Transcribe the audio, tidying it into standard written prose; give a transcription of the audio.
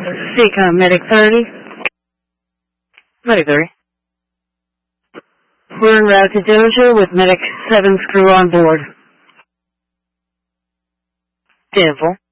Seacom, Medic 30. Medic 30. We're en route to Dozier with Medic 7's crew on board. 10-4.